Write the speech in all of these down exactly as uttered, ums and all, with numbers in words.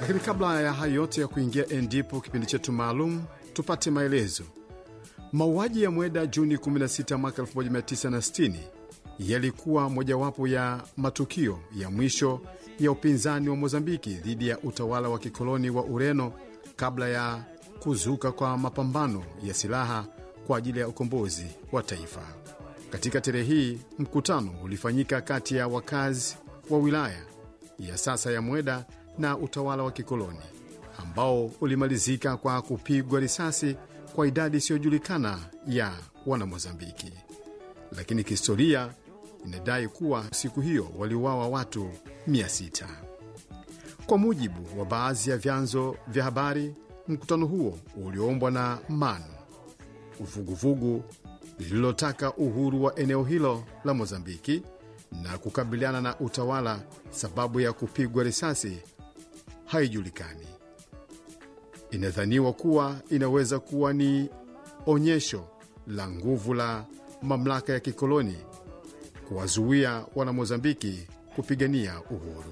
Lakini kabla ya hayo yote ya kuingia endipo kipindi chetu maalum, tupate maelezo. Mauaji ya Mweda Juni kumi na sita mwaka elfu moja mia tisa sitini yalikuwa mojawapo ya matukio ya mwisho ya upinzani wa Mozambiki dhidi ya utawala wa kikoloni wa Ureno kabla ya kuzuka kwa mapambano ya silaha kwa ajili ya ukombozi wa taifa. Katika tarehe hii, mkutano ulifanyika kati ya wakazi wa wilaya ya sasa ya Mweda na utawala wa kikoloni ambao ulimalizika kwa kupigwa risasi kwa idadi isiyojulikana ya wana Mozambiki. Lakini kihistoria inadai kuwa siku hiyo waliuawa watu mia sita. Kwa mujibu wa baadhi ya vyanzo vya habari, mkutano huo uliombwa na MANU, uvuguvugu lililotaka uhuru wa eneo hilo la Mozambiki na kukabiliana na utawala. Sababu ya kupigwa risasi haijulikani. Inadhaniwa kuwa inaweza kuwa ni onyesho la nguvu la mamlaka ya kikoloni kuwazuia wana Mozambiki kupigania uhuru.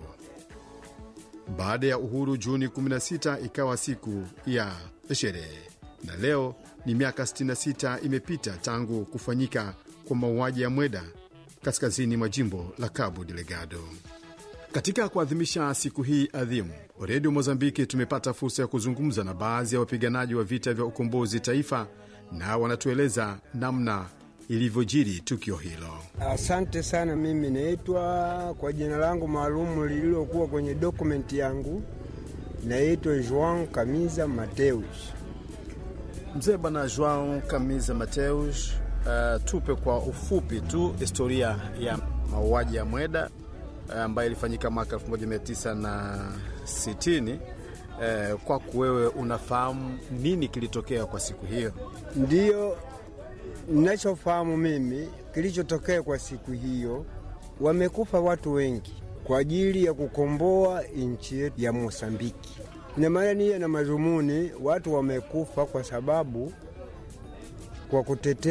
Baada ya uhuru, Juni kumi na sita ikawa siku ya sherehe, na leo ni miaka sitini na sita imepita tangu kufanyika kwa mauaji ya Mweda kaskazini mwa jimbo la Cabo Delgado. Katika kuadhimisha siku hii adhimu, Radio Mozambiki tumepata fursa ya kuzungumza na baadhi ya wapiganaji wa vita vya ukombozi taifa, na wanatueleza namna ilivyojiri tukio hilo. Asante sana. Mimi naitwa kwa jina langu maalumu lililokuwa kwenye dokumenti yangu, naitwa João Camisa Mateus. Mzee bwana João Camisa Mateus, uh, tupe kwa ufupi tu historia ya mauaji ya Mweda ambayo ilifanyika mwaka elfu moja mia tisa sitini. Eh, kwa kuwewe unafahamu nini kilitokea kwa siku hiyo? Ndiyo, ninachofahamu mimi kilichotokea kwa siku hiyo, wamekufa watu wengi kwa ajili ya kukomboa nchi yetu ya Mozambiki. Ina maana nia na madhumuni, watu wamekufa kwa sababu kwa kutetea